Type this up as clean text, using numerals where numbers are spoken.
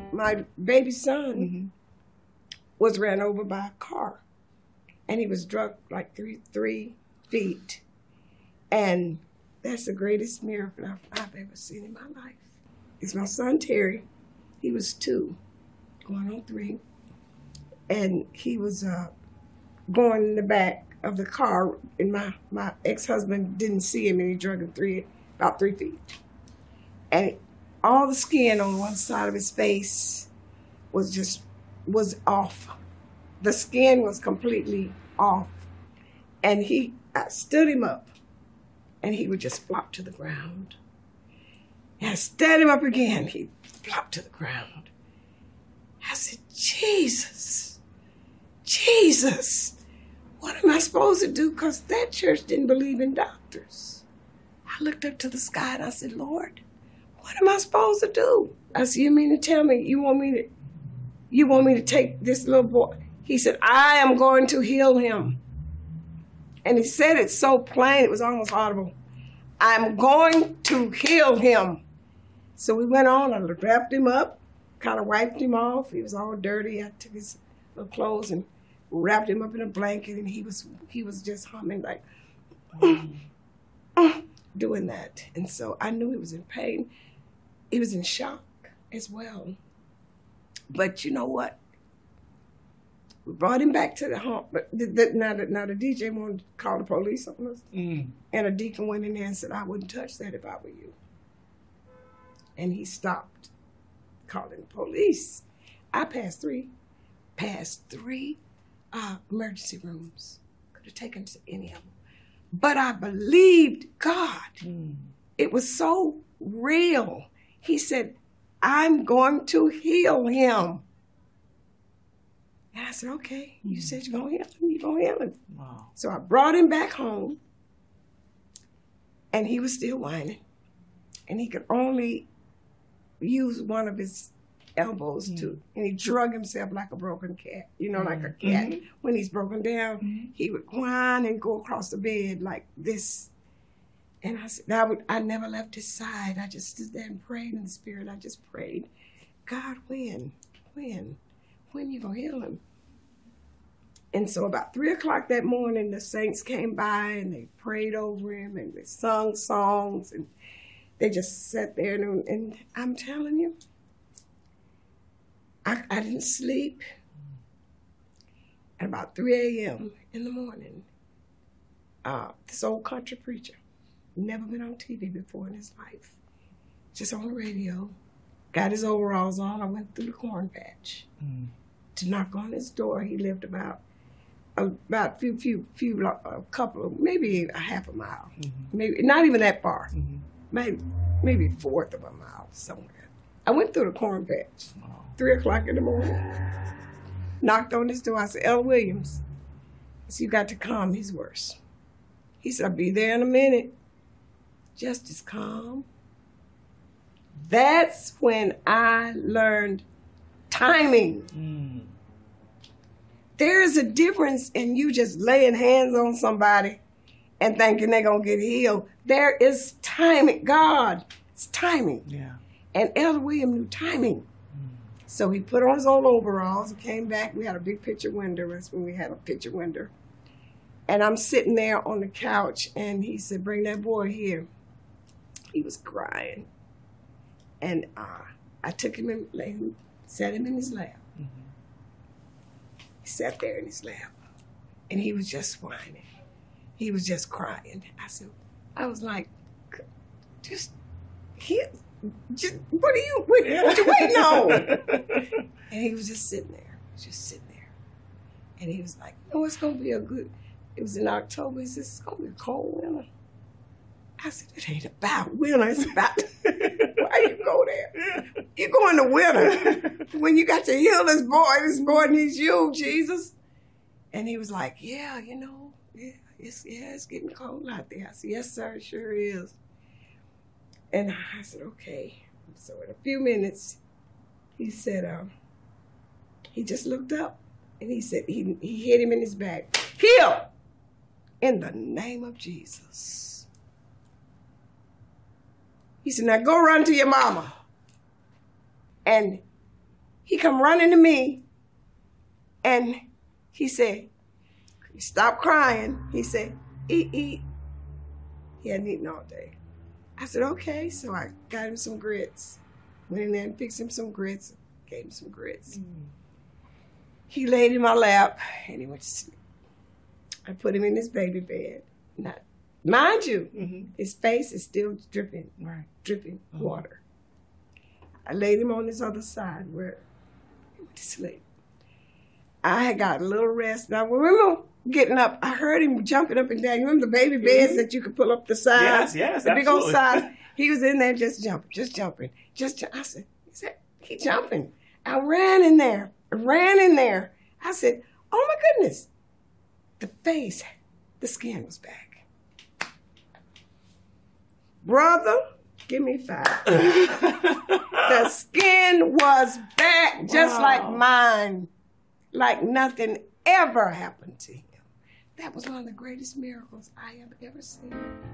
my baby son was ran over by a car, and he was drugged like 3 feet. And that's the greatest miracle I've ever seen in my life. It's my son, Terry. He was 2, going on 3. And he was going in the back of the car, and my ex-husband didn't see him, and he drugged him about 3 feet. And all the skin on one side of his face was off. The skin was completely off. And I stood him up, and he would just flop to the ground. And I stood him up again, he flopped to the ground. I said, Jesus, what am I supposed to do? Because that church didn't believe in doctors. I looked up to the sky and I said, Lord, what am I supposed to do? I said, you mean to tell me you want me to take this little boy? He said, I am going to heal him. And he said it so plain, it was almost audible. I'm going to heal him. So we went on, I wrapped him up, kind of wiped him off. He was all dirty. I took his little clothes and wrapped him up in a blanket, and he was just humming like, doing that. And so I knew he was in pain. He was in shock as well. But you know what? We brought him back to the home. But now the DJ wanted to call the police on us. And a deacon went in there and said, I wouldn't touch that if I were you. And he stopped calling the police. I passed three emergency rooms. Could have taken to any of them. But I believed God. It was so real. He said, I'm going to heal him. And I said, okay, you said you're going to heal him. You're going to heal him. Wow. So I brought him back home, and he was still whining. And he could only use one of his elbows and he drug himself like a broken cat, like a cat. When he's broken down, he would whine and go across the bed like this. And I said, I never left his side. I just stood there and prayed in the spirit. I just prayed, God, when you gonna heal him? And so about 3 o'clock that morning, the saints came by and they prayed over him and they sung songs and they just sat there and I'm telling you, I didn't sleep. At about 3 a.m. in the morning, this old country preacher, never been on TV before in his life, just on the radio, got his overalls on. I went through the corn patch to knock on his door. He lived about a couple of, maybe a half a mile, maybe not even that far, maybe 1/4 of a mile somewhere. I went through the corn patch, 3 o'clock in the morning, knocked on his door. I said, L. Williams, I said, you got to come, he's worse. He said, I'll be there in a minute. Just as calm. That's when I learned timing. There is a difference in you just laying hands on somebody and thinking they're going to get healed. There is timing. God, it's timing. Yeah. And Elder William knew timing. So he put on his old overalls and came back. We had a big picture window. That's when we had a picture window. And I'm sitting there on the couch, and he said, bring that boy here. He was crying. And I took him and sat him in his lap. He sat there in his lap, and he was just whining. He was just crying. I was like, what are you waiting on? And he was just sitting there. And he was like, it's going to be it was in October. He said, it's going to be a cold winter. I said, it ain't about winter, it's about, why you go there? You go in the winter when you got to heal this boy needs you, Jesus. And he was like, it's getting cold out there. I said, yes, sir, it sure is. And I said, okay. So in a few minutes, he said, he just looked up and he said, he hit him in his back. Heal! In the name of Jesus. He said, now go run to your mama. And He come running to me, and he said, "Stop crying." He said, "Eat, eat." He hadn't eaten all day. I said, "Okay." So I got him some grits. Went in there and fixed him some grits. Gave him some grits. He laid in my lap, and he went to sleep. I put him in his baby bed. Now, mind you, his face is still dripping water. I laid him on this other side where he went to sleep. I had got a little rest. Now, remember getting up, I heard him jumping up and down. You remember the baby beds that you could pull up the sides? Yes, the big old absolutely. sides. He was in there just jumping. I said, he jumping. I ran in there. I said, "Oh my goodness." The face, the skin was back. Brother, give me 5. The skin was back just like mine. Like nothing ever happened to him. That was one of the greatest miracles I have ever seen.